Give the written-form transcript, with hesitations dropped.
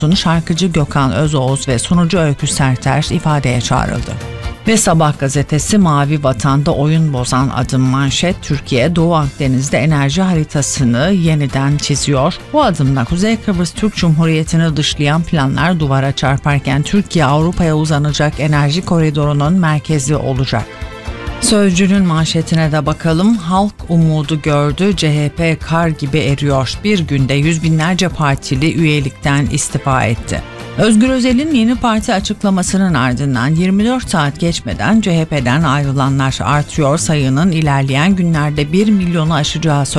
şarkıcı Gökhan Özoğuz ve sunucu Öykü Serter ifadeye çağrıldı. Ve Sabah gazetesi Mavi Vatan'da oyun bozan adım manşet, Türkiye Doğu Akdeniz'de enerji haritasını yeniden çiziyor. Bu adımla Kuzey Kıbrıs Türk Cumhuriyeti'ni dışlayan planlar duvara çarparken Türkiye Avrupa'ya uzanacak enerji koridorunun merkezi olacak. Sözcü'nün manşetine de bakalım. Halk umudu gördü, CHP kar gibi eriyor. Bir günde yüz binlerce partili üyelikten istifa etti. Özgür Özel'in yeni parti açıklamasının ardından 24 saat geçmeden CHP'den ayrılanlar artıyor. Sayının ilerleyen günlerde 1 milyonu aşacağı söyleniyor.